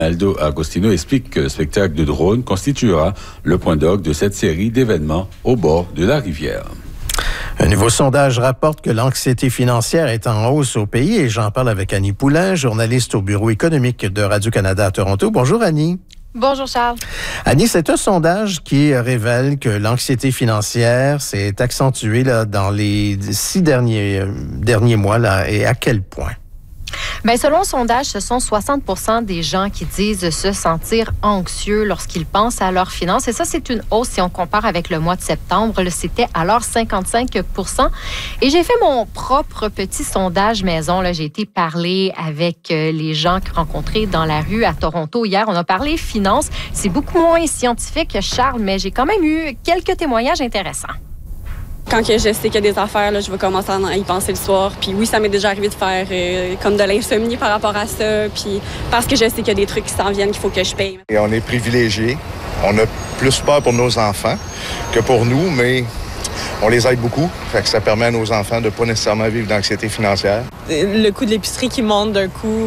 Aldo Agostino explique que le spectacle de drone constituera le point d'orgue de cette série d'événements au bord de la rivière. Un nouveau sondage rapporte que l'anxiété financière est en hausse au pays et j'en parle avec Annie Poulain, journaliste au bureau économique de Radio-Canada à Toronto. Bonjour Annie. Bonjour Charles. Annie, c'est un sondage qui révèle que l'anxiété financière s'est accentuée là, dans les 6 derniers mois là, et à quel point? Bien, selon le sondage, ce sont 60% des gens qui disent se sentir anxieux lorsqu'ils pensent à leurs finances. Et ça, c'est une hausse si on compare avec le mois de septembre. C'était alors 55%. Et j'ai fait mon propre petit sondage maison. Là, j'ai été parler avec les gens rencontrés dans la rue à Toronto hier. On a parlé finances. C'est beaucoup moins scientifique, Charles, mais j'ai quand même eu quelques témoignages intéressants. Quand je sais qu'il y a des affaires, là, je vais commencer à y penser le soir. Puis oui, ça m'est déjà arrivé de faire comme de l'insomnie par rapport à ça. Puis parce que je sais qu'il y a des trucs qui s'en viennent qu'il faut que je paye. Et on est privilégiés. On a plus peur pour nos enfants que pour nous, mais on les aide beaucoup. Fait que ça permet à nos enfants de ne pas nécessairement vivre d'anxiété financière. Le coût de l'épicerie qui monte d'un coup,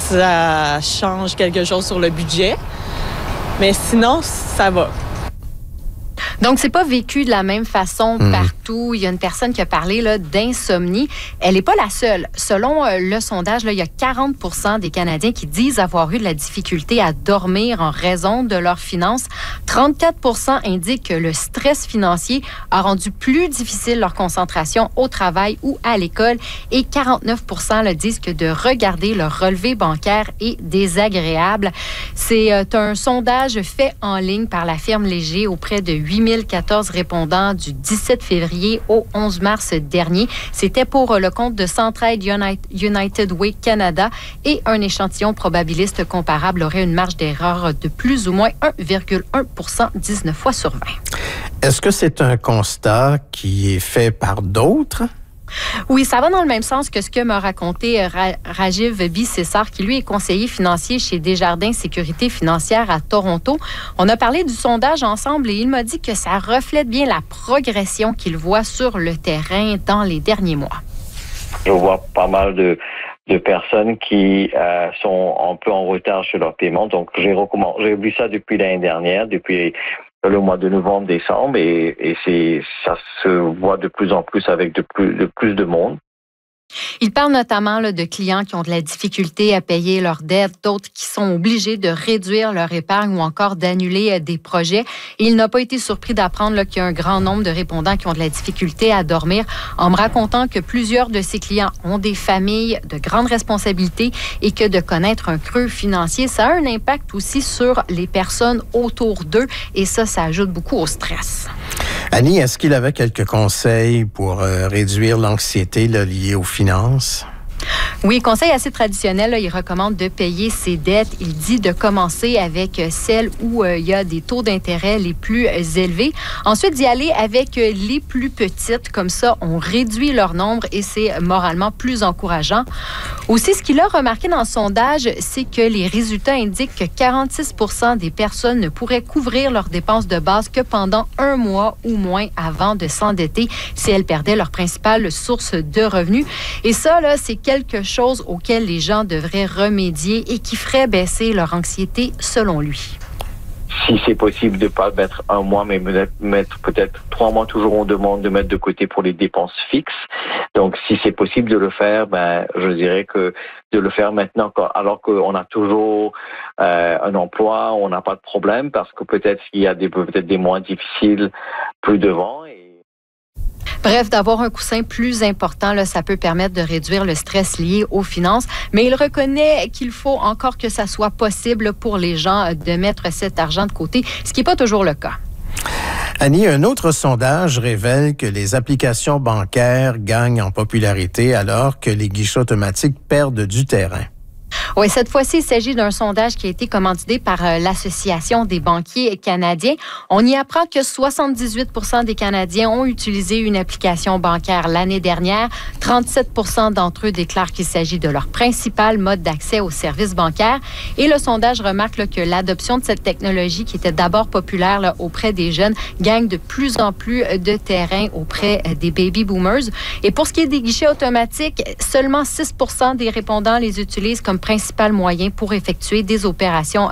ça change quelque chose sur le budget. Mais sinon, ça va. Donc, c'est pas vécu de la même façon partout. Il y a une personne qui a parlé là, d'insomnie. Elle n'est pas la seule. Selon le sondage, là, il y a 40% des Canadiens qui disent avoir eu de la difficulté à dormir en raison de leurs finances. 34% indiquent que le stress financier a rendu plus difficile leur concentration au travail ou à l'école. Et 49% là, disent que de regarder leur relevé bancaire est désagréable. C'est un sondage fait en ligne par la firme Léger auprès de 8014 répondants du 17 février au 11 mars dernier. C'était pour le compte de Centraide United Way Canada et un échantillon probabiliste comparable aurait une marge d'erreur de plus ou moins 1,1% 19 fois sur 20. Est-ce que c'est un constat qui est fait par d'autres? Oui, ça va dans le même sens que ce que m'a raconté Rajiv Bissessar, qui lui est conseiller financier chez Desjardins Sécurité financière à Toronto. On a parlé du sondage ensemble et il m'a dit que ça reflète bien la progression qu'il voit sur le terrain dans les derniers mois. Je vois pas mal de personnes qui sont un peu en retard sur leur paiement. Donc, j'ai vu ça depuis l'année dernière, depuis le mois de novembre, décembre, et ça se voit de plus en plus avec de plus de monde. Il parle notamment là, de clients qui ont de la difficulté à payer leurs dettes, d'autres qui sont obligés de réduire leur épargne ou encore d'annuler des projets. Et il n'a pas été surpris d'apprendre là, qu'il y a un grand nombre de répondants qui ont de la difficulté à dormir en me racontant que plusieurs de ces clients ont des familles de grandes responsabilités et que de connaître un creux financier, ça a un impact aussi sur les personnes autour d'eux et ça ajoute beaucoup au stress. Annie, est-ce qu'il avait quelques conseils pour réduire l'anxiété là, liée aux finances? Oui, conseil assez traditionnel, là, il recommande de payer ses dettes. Il dit de commencer avec celles où il y a des taux d'intérêt les plus élevés. Ensuite, d'y aller avec les plus petites. Comme ça, on réduit leur nombre et c'est moralement plus encourageant. Aussi, ce qu'il a remarqué dans le sondage, c'est que les résultats indiquent que 46% des personnes ne pourraient couvrir leurs dépenses de base que pendant 1 mois ou moins avant de s'endetter si elles perdaient leur principale source de revenus. Et ça, là, c'est quelque chose auquel les gens devraient remédier et qui ferait baisser leur anxiété, selon lui. Si c'est possible de ne pas mettre 1 mois, mais mettre peut-être 3 mois, toujours on demande de mettre de côté pour les dépenses fixes. Donc, si c'est possible de le faire, je dirais que de le faire maintenant, alors qu'on a toujours un emploi, on n'a pas de problème, parce que peut-être il y a peut-être des mois difficiles plus devant. Bref, d'avoir un coussin plus important, là, ça peut permettre de réduire le stress lié aux finances. Mais il reconnaît qu'il faut encore que ça soit possible pour les gens de mettre cet argent de côté, ce qui n'est pas toujours le cas. Annie, un autre sondage révèle que les applications bancaires gagnent en popularité alors que les guichets automatiques perdent du terrain. Oui, cette fois-ci, il s'agit d'un sondage qui a été commandité par l'Association des banquiers canadiens. On y apprend que 78% des Canadiens ont utilisé une application bancaire l'année dernière. 37% d'entre eux déclarent qu'il s'agit de leur principal mode d'accès aux services bancaires. Et le sondage remarque là, que l'adoption de cette technologie, qui était d'abord populaire là, auprès des jeunes, gagne de plus en plus de terrain auprès des baby boomers. Et pour ce qui est des guichets automatiques, seulement 6% des répondants les utilisent comme principal moyen pour effectuer des opérations